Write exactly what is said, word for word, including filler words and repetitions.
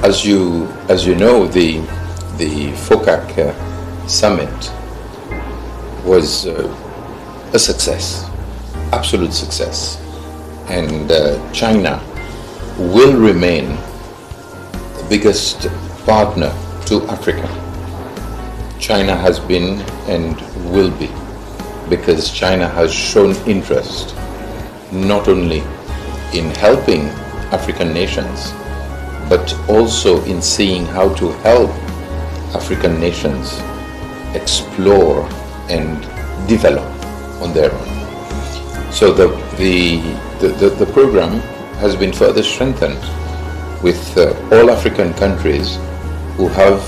As you, as you know, the, the FOCAC uh, summit was uh, a success, absolute success. And uh, China will remain the biggest partner to Africa. China has been and will be, because China has shown interest not only in helping African nations, but also in seeing how to help African nations explore and develop on their own. So the, the, the, the program has been further strengthened with uh, all African countries who have